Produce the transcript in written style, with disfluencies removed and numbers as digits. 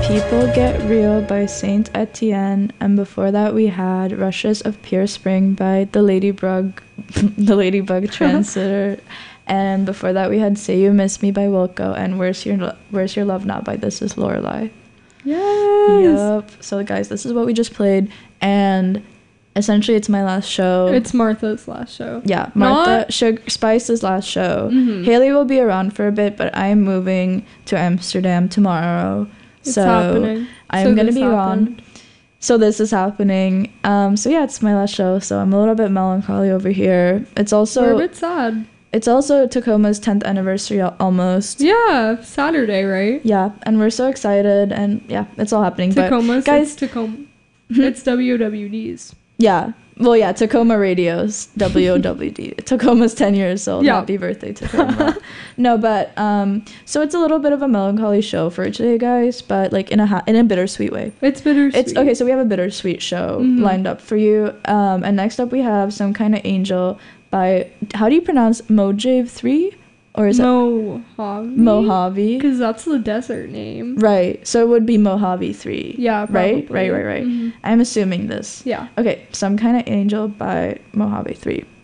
People Get Real by Saint Etienne, and before that we had Rushes of Pure Spring by the Ladybug the Ladybug Transitor, and before that we had Say You Miss Me by Wilco, and Where's Your Love Now by This Is Lorelei. Yes. Yep. So guys, this is what we just played, and essentially it's my last show. It's Martha's last show. Yeah, Martha Sugar Spice's last show. Mhm. Haley will be around for a bit, but I'm moving to Amsterdam tomorrow. It's so happening. I'm gonna be gone. So this is happening. So yeah, it's my last show, so I'm a little bit melancholy over here. It's We're a also bit sad. Tacoma's 10th anniversary almost. Yeah, Saturday, right? Yeah, and we're so excited, and yeah, it's all happening. Tacoma's, but guys, it's Tacoma. It's WWDs. yeah. Well, yeah, Tacoma Radio's WOWD. Tacoma's 10 years old. Yeah. Happy birthday, Tacoma. No, but so it's a little bit of a melancholy show for today, guys, but like in a bittersweet way. It's bittersweet. It's okay, so we have a bittersweet show lined up for you. And next up we have Some Kind of Angel by, how do you pronounce Mojave 3? Or is it Mojave? Mojave? Because that's the desert name. Right. So it would be Mojave 3. Yeah, probably. Right. Mhm. I'm assuming this. Yeah. Okay, Some Kind of Angel by Mojave 3.